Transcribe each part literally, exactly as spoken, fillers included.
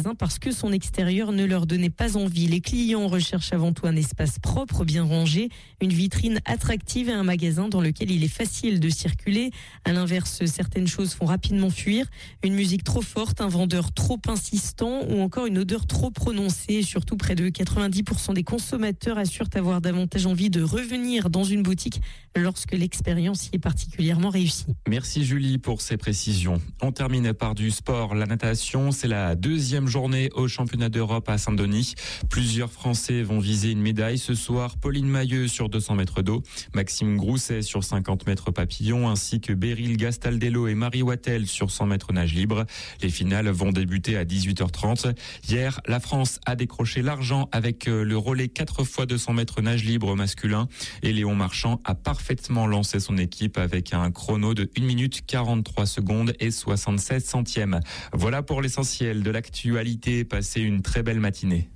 magasin parce que son extérieur ne leur donnait pas envie. Les clients recherchent avant tout un espace propre, bien rangé, une vitrine attractive et un magasin dans lequel il est facile de circuler. À l'inverse, certaines choses font rapidement fuir. Une musique trop forte, un vendeur trop insistant ou encore une odeur trop prononcée. Surtout, près de quatre-vingt-dix pour cent des consommateurs assurent avoir davantage envie de revenir dans une boutique lorsque l'expérience y est particulièrement réussie. Merci Julie pour ces précisions. On termine par du sport. La natation, c'est la deuxième journée au championnat d'Europe à Saint-Denis. Plusieurs Français vont viser une médaille ce soir. Pauline Mailleux sur deux cents mètres d'eau, Maxime Grousset sur cinquante mètres papillon, ainsi que Beryl Gastaldello et Marie Wattel sur cent mètres nage libre. Les finales vont débuter à dix-huit heures trente. Hier, la France a décroché l'argent avec le relais quatre fois deux cents mètres nage libre masculin et Léon Marchand a parfaitement lancé son équipe avec un chrono de une minute quarante-trois secondes et soixante-sept centièmes. Voilà pour l'essentiel de l'actualité. Passez une très belle matinée.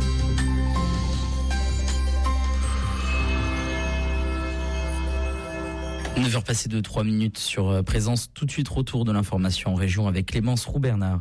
neuf heures passées de trois minutes sur Présence. Tout de suite, retour de l'information en région avec Clémence Roux-Bernard.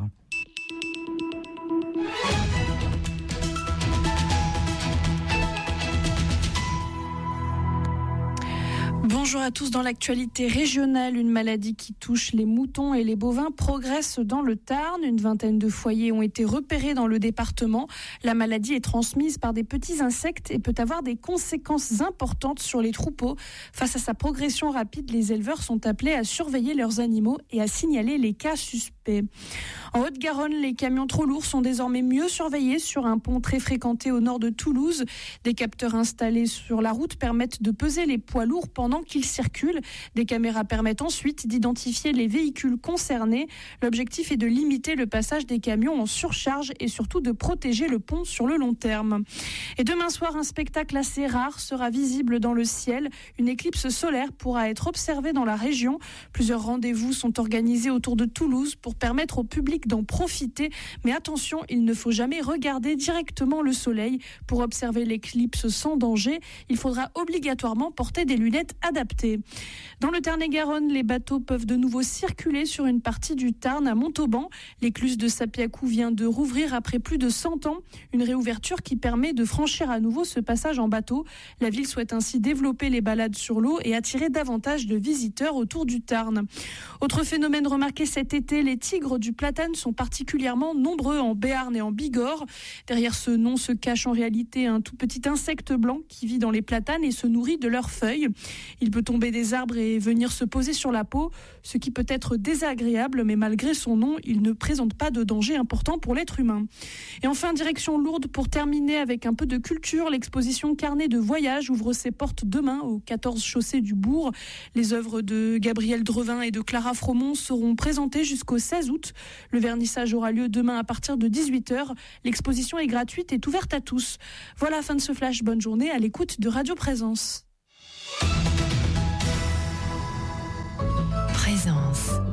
Bonjour à tous. Dans l'actualité régionale, une maladie qui touche les moutons et les bovins progresse dans le Tarn. Une vingtaine de foyers ont été repérés dans le département. La maladie est transmise par des petits insectes et peut avoir des conséquences importantes sur les troupeaux. Face à sa progression rapide, les éleveurs sont appelés à surveiller leurs animaux et à signaler les cas suspects. En Haute-Garonne, les camions trop lourds sont désormais mieux surveillés sur un pont très fréquenté au nord de Toulouse. Des capteurs installés sur la route permettent de peser les poids lourds pendant qu'ils circulent. Des caméras permettent ensuite d'identifier les véhicules concernés. L'objectif est de limiter le passage des camions en surcharge et surtout de protéger le pont sur le long terme. Et demain soir, un spectacle assez rare sera visible dans le ciel. Une éclipse solaire pourra être observée dans la région. Plusieurs rendez-vous sont organisés autour de Toulouse pour permettre au public d'en profiter. Mais attention, il ne faut jamais regarder directement le soleil. Pour observer l'éclipse sans danger, il faudra obligatoirement porter des lunettes adaptées. Dans le Tarn-et-Garonne, les bateaux peuvent de nouveau circuler sur une partie du Tarn à Montauban. L'écluse de Sapiacou vient de rouvrir après plus de cent ans. Une réouverture qui permet de franchir à nouveau ce passage en bateau. La ville souhaite ainsi développer les balades sur l'eau et attirer davantage de visiteurs autour du Tarn. Autre phénomène remarqué cet été, les tigres du Platane sont particulièrement nombreux en Béarn et en Bigorre. Derrière ce nom se cache en réalité un tout petit insecte blanc qui vit dans les platanes et se nourrit de leurs feuilles. Il peut tomber des arbres et venir se poser sur la peau, ce qui peut être désagréable, mais malgré son nom, il ne présente pas de danger important pour l'être humain. Et enfin, direction Lourdes pour terminer avec un peu de culture. L'exposition Carnet de voyage ouvre ses portes demain aux quatorze chaussées du Bourg. Les œuvres de Gabriel Drevin et de Clara Fromont seront présentées jusqu'au seize août. Le vernissage aura lieu demain à partir de dix-huit heures. L'exposition est gratuite et ouverte à tous. Voilà, fin de ce flash. Bonne journée à l'écoute de Radio Présence. Présence.